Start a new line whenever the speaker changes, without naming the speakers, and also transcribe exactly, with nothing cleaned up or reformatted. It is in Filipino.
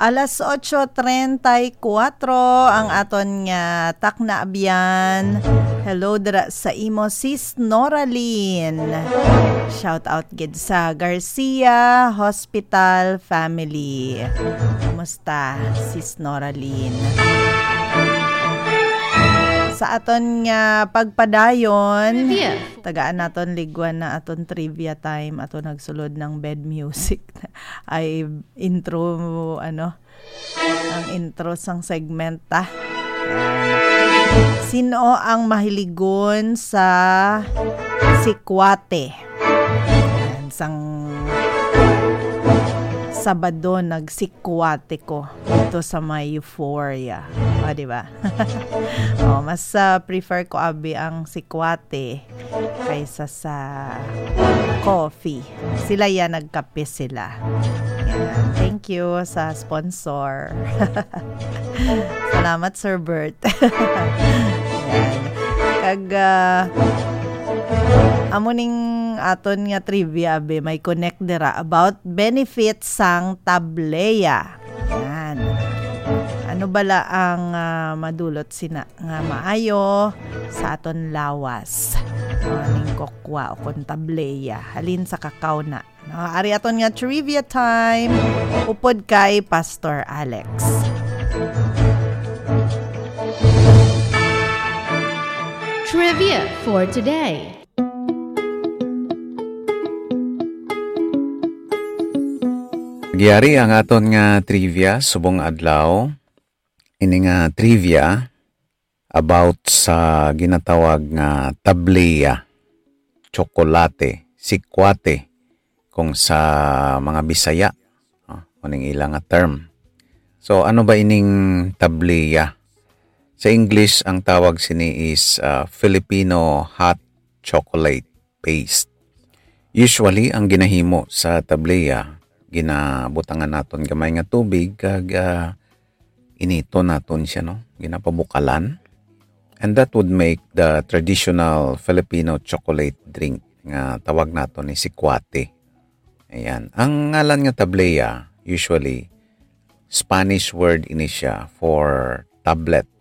Alas eight thirty-four ang aton nga takna abyan. Hello dra sa imo sis Noraline. Shout out gid sa Garcia Hospital family. Kumusta sis Noraline? Sa aton nga pagpadayon, tagaan naton ligwan na aton trivia time, aton nagsulod ng bed music ay intro ano ang intro sang segment ta. Sino ang mahiligon sa sikwate? Yan, sang Sabado nagsikwate ko dito sa may Euphoria. O, di ba? O, mas uh, prefer ko abi ang sikwate kaysa sa coffee. Sila yan, nagkape sila. Yan. Thank you sa sponsor. Salamat, Sir Bert. Yan. Kag uh, amuning aton nga trivia be may connect dira about benefits sang tableya. Yan. Ano bala ang uh, madulot sina nga maayo sa aton lawas. Aning kokwa o kon tableya halin sa kakao na. No, ari aton nga trivia time upod kay Pastor Alex.
Trivia for today.
Giyari ang aton nga trivia subong adlaw. Ini nga trivia about sa ginatawag nga tableya, tsokolate, sikwate kung sa mga Bisaya. Oh, kuning ilang nga term. So ano ba ining tableya? Sa English ang tawag sini is uh, Filipino hot chocolate paste. Usually ang ginahimo sa tableya, ginabutangan naton gamay nga tubig kag uh, inito naton siya, no, ginapabukalan, and that would make the traditional Filipino chocolate drink nga tawag naton ni sikwate. Ayan, ang ngalan nga tableya usually Spanish word ini siya for tablet